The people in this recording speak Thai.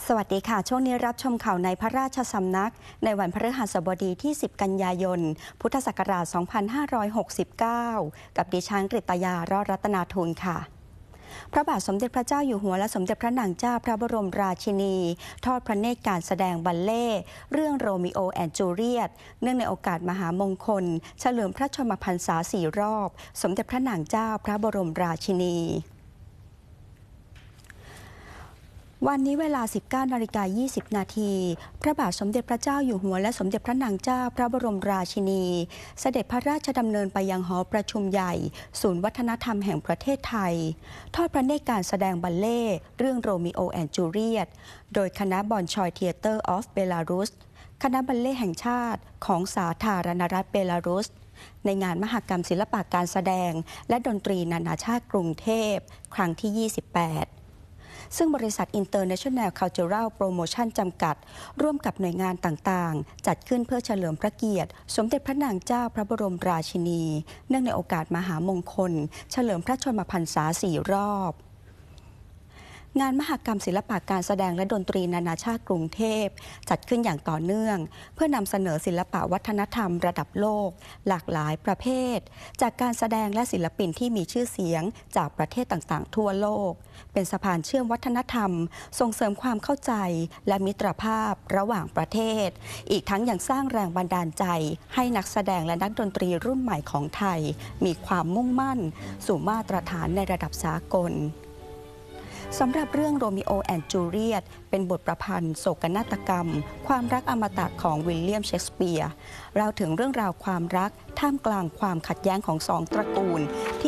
สวัสดีค่ะช่วงนี้รับชมข่าวในพระราชสำนักในวันพฤหัสบดีที่ 10 กันยายน พุทธศักราช 2569 กับดิฉันกฤตยารอดรัตนาทูลค่ะพระบาทสมเด็จพระเจ้าอยู่หัวและสมเด็จพระนางเจ้าพระบรมราชินีทอดพระเนตรการแสดงบัลเล่ต์เรื่องโรมิโอแอนด์จูเลียตเนื่องในโอกาสมหามงคลเฉลิมพระชนมพรรษา 4 รอบสมเด็จพระนางเจ้าพระบรมราชินีวันนี้เวลา 19:20 นาทีพระบาทสมเด็จพระเจ้าอยู่หัวและสมเด็จพระนางเจ้าพระบรมราชินีเสด็จพระราชดำเนินไปยังหอประชุมใหญ่ศูนย์วัฒนธรรมแห่งประเทศไทยทอดพระเนตรการแสดงบัลเล่ต์เรื่องโรมิโอแอนด์จูเลียตโดยคณะบอนชอยเธียเตอร์ออฟเบลารุสคณะบัลเล่ต์แห่งชาติของสาธารณรัฐเบลารุสในงานมหกรรมศิลปะการแสดงและดนตรีนานาชาติกรุงเทพครั้งที่ 28ซึ่งบริษัท International Cultural Promotion จำกัดร่วมกับหน่วยงานต่างๆจัดขึ้นเพื่อเฉลิมพระเกียรติสมเด็จพระนางเจ้าพระบรมราชินีเนื่องในโอกาสมหามงคลเฉลิมพระชนมพรรษา 4 รอบงานมหกรรมศิลปะการแสดงและดนตรีนานาชาติกรุงเทพจัดขึ้นอย่างต่อเนื่องเพื่อนำเสนอศิลปะวัฒนธรรมระดับโลกหลากหลายประเภทจากการแสดงและศิลปินที่มีชื่อเสียงจากประเทศต่างๆทั่วโลกเป็นสะพานเชื่อมวัฒนธรรมส่งเสริมความเข้าใจและมิตรภาพระหว่างประเทศอีกทั้งยังสร้างแรงบันดาลใจให้นักแสดงและนักดนตรีรุ่นใหม่ของไทยมีความมุ่งมั่นสู่มาตรฐานในระดับสากลสำหรับเรื่องโรมิโอแอนด์จูเลียตเป็นบทประพันธ์โศกนาฏกรรมความรักอมตะของวิลเลียมเชกสเปียร์เล่าถึงเรื่องราวความรักท่ามกลางความขัดแย้งของสองตระกูลที่